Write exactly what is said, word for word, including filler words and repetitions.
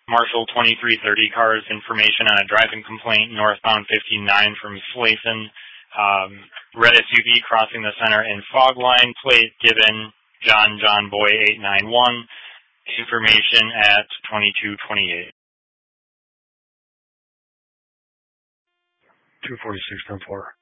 Marshall twenty-three thirty cars, information on a driving complaint northbound fifty-nine from Slayton. Um, red S U V crossing the center in fog line, plate given John John Boy eight nine one, information at twenty-two twenty-eight. two forty-six ten four.